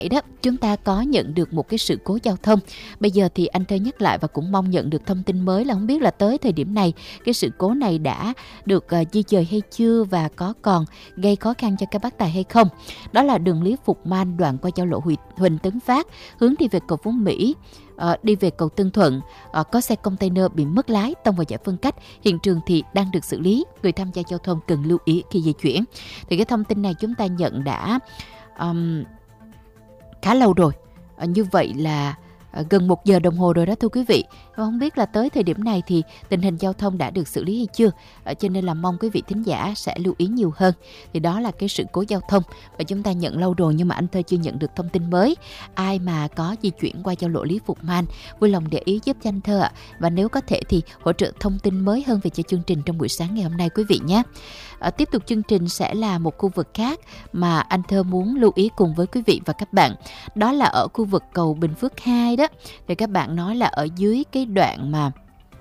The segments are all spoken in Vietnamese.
đó chúng ta có nhận được một cái sự cố giao thông. Bây giờ thì anh Thơ nhắc lại và cũng mong nhận được thông tin mới là không biết là tới thời điểm này cái sự cố này đã được di dời hay chưa và có còn gây khó khăn cho các bác tài hay không. Đó là đường Lý Phục Man đoạn qua giao lộ Huỳnh Tấn Phát hướng đi về cầu Phú Mỹ. Đi về cầu Tân Thuận, có xe container bị mất lái tông vào giải phân cách. Hiện trường thì đang được xử lý. Người tham gia giao thông cần lưu ý khi di chuyển. Thì cái thông tin này chúng ta nhận đã khá lâu rồi. Như vậy là gần 1 giờ đồng hồ rồi đó thưa quý vị. Không biết là tới thời điểm này thì tình hình giao thông đã được xử lý hay chưa. Cho nên là mong quý vị thính giả sẽ lưu ý nhiều hơn. Thì đó là cái sự cố giao thông và chúng ta nhận lâu rồi nhưng mà anh Thơ chưa nhận được thông tin mới. Ai mà có di chuyển qua giao lộ Lý Phục Man vui lòng để ý giúp cho anh Thơ ạ. Và nếu có thể thì hỗ trợ thông tin mới hơn về cho chương trình trong buổi sáng ngày hôm nay quý vị nhé. Tiếp tục chương trình sẽ là một khu vực khác mà anh Thơ muốn lưu ý cùng với quý vị và các bạn. Đó là ở khu vực cầu Bình Phước 2 đó. Thì các bạn nói là ở dưới cái đoạn mà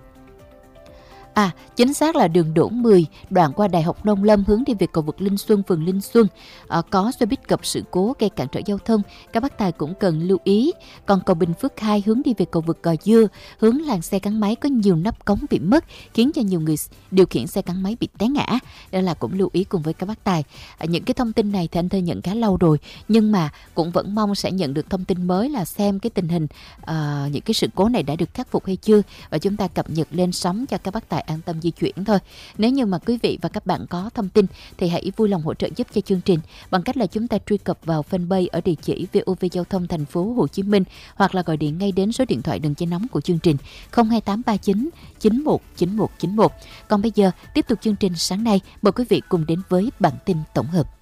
chính xác là đường Đỗ 10 đoạn qua Đại học Nông Lâm hướng đi về cầu vực Linh Xuân, phường Linh Xuân. Có xe buýt gặp sự cố gây cản trở giao thông. Các bác tài cũng cần lưu ý. Còn cầu Bình Phước 2 hướng đi về cầu vực Gò Dưa, hướng làn xe gắn máy có nhiều nắp cống bị mất, khiến cho nhiều người điều khiển xe gắn máy bị té ngã. Đó là cũng lưu ý cùng với các bác tài. Những cái thông tin này thì anh Thơ nhận khá lâu rồi, nhưng mà cũng vẫn mong sẽ nhận được thông tin mới là xem cái tình hình những cái sự cố này đã được khắc phục hay chưa, và chúng ta cập nhật lên sóng cho các bác tài an tâm di chuyển thôi. Nếu như mà quý vị và các bạn có thông tin thì hãy vui lòng hỗ trợ giúp cho chương trình bằng cách là chúng ta truy cập vào fanpage ở địa chỉ VOV Giao thông Thành phố Hồ Chí Minh, hoặc là gọi điện ngay đến số điện thoại đường dây nóng của chương trình 02839 919191. Còn bây giờ tiếp tục chương trình sáng nay, mời quý vị cùng đến với bản tin tổng hợp.